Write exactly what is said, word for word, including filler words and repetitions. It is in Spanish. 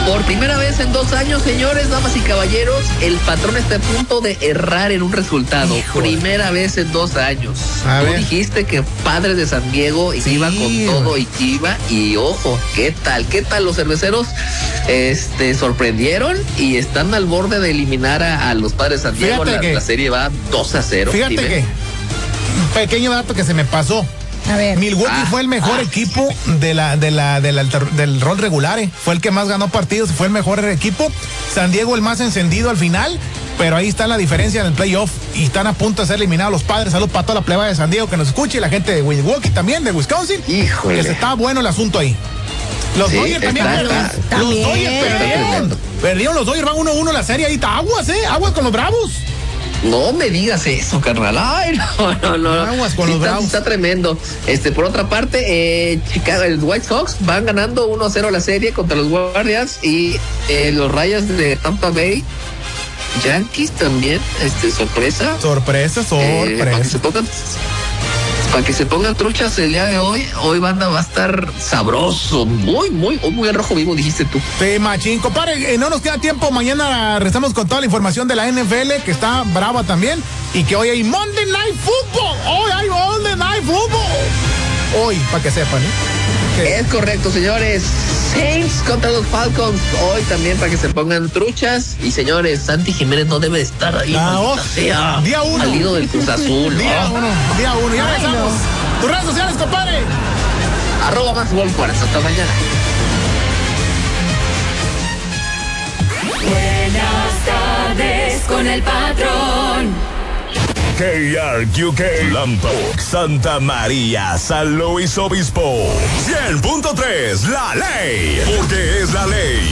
Por primera vez en dos años, señores, damas y caballeros, el patrón está a punto de errar en un resultado. Híjole. Primera vez en dos años. A Tú ver. dijiste que Padres de San Diego sí, iba con todo y iba, y ojo, ¿qué tal? ¿Qué tal los cerveceros? Este, sorprendieron y están al borde de eliminar a, a los Padres de San Diego. La, que, la serie va dos a cero. Fíjate Dime. que, un pequeño dato que se me pasó. A ver. Milwaukee ah, fue el mejor ah, equipo de la, de la, de la, del rol regular, eh. Fue el que más ganó partidos, fue el mejor equipo. San Diego el más encendido al final, pero ahí está la diferencia en el playoff y están a punto de ser eliminados los Padres. Salud para toda la plebada de San Diego que nos escuche y la gente de Milwaukee también, de Wisconsin. Híjole. Que se está bueno el asunto ahí. Los sí, Dodgers también. Está, está, los Dodgers perdieron. Perdieron los Dodgers, van uno uno la serie. Ahí está aguas, eh. Aguas con los Bravos. No me digas eso, carnal. Ay, no, no, no. Aguas con sí, los está, Bravos. Está tremendo. Este, por otra parte, eh, Chicago, el White Sox van ganando uno a cero la serie contra los Guardians y eh, los Rayas de Tampa Bay. Yankees también, este, sorpresa. Sorpresa, sorpresa. Eh, para que se pongan, para que se pongan truchas el día de hoy, hoy banda va a estar sabroso, muy, muy, muy al rojo vivo, dijiste tú. Sí, machín, compadre, eh, no nos queda tiempo, mañana regresamos con toda la información de la N F L, que está brava también, y que hoy hay Monday Night Football, hoy hay Monday Night Football. Hoy, para que sepan, ¿eh? Es correcto, señores. Saints contra los Falcons. Hoy también para que se pongan truchas. Y señores, Santi Jiménez no debe estar ahí. Ah, oh, sea. Día uno. Salido del Cruz Azul. Día oh. uno. Día uno. Ya regresamos. Tus redes sociales, compadre. Arroba más gol cuarenta. Hasta mañana. Buenas tardes con el patrón. K R Q K, Lambok, Santa María, San Luis Obispo. cien punto tres, la ley, porque es la ley.